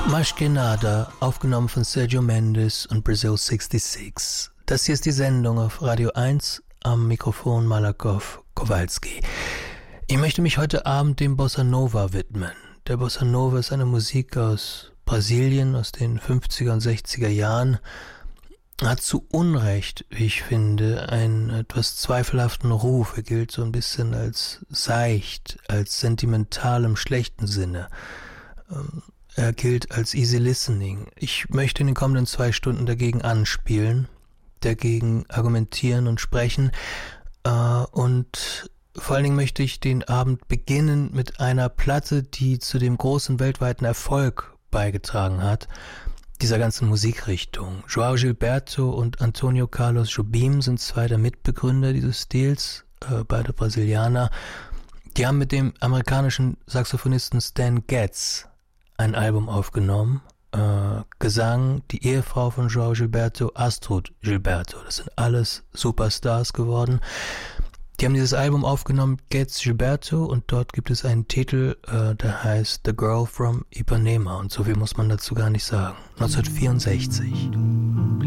Mais Que Nada, aufgenommen von Sergio Mendes und Brazil 66. Das hier ist die Sendung auf Radio 1, am Mikrofon Malakoff Kowalski. Ich möchte mich heute Abend dem Bossa Nova widmen. Der Bossa Nova ist eine Musik aus Brasilien, aus den 50er und 60er Jahren, hat zu Unrecht, wie ich finde, einen etwas zweifelhaften Ruf. Er gilt so ein bisschen als seicht, als sentimental im schlechten Sinne. Er gilt als easy listening. Ich möchte in den kommenden 2 Stunden dagegen anspielen, dagegen argumentieren und sprechen. Und vor allen Dingen möchte ich den Abend beginnen mit einer Platte, die zu dem großen weltweiten Erfolg beigetragen hat, dieser ganzen Musikrichtung. João Gilberto und Antonio Carlos Jobim sind 2 der Mitbegründer dieses Stils, beide Brasilianer. Die haben mit dem amerikanischen Saxophonisten Stan Getz ein Album aufgenommen, Gesang, die Ehefrau von João Gilberto, Astrud Gilberto. Das sind alles Superstars geworden. Die haben dieses Album aufgenommen, Getz Gilberto, und dort gibt es einen Titel, der heißt The Girl from Ipanema, und so viel muss man dazu gar nicht sagen. 1964.